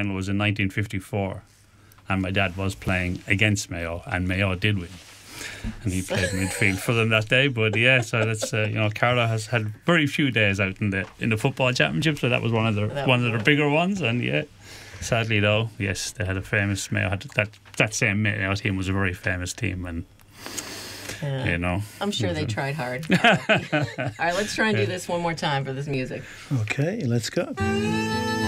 final was in 1954, and my dad was playing against Mayo, and Mayo did win. And he played midfield for them that day. But yeah, so that's Carlow has had very few days out in the football championship, so that was one of the bigger ones. And yeah, sadly though, yes, they had a famous Mayo. That same Mayo team was a very famous team, and I'm sure they tried hard. All right, let's try and do this one more time for this music. Okay, let's go.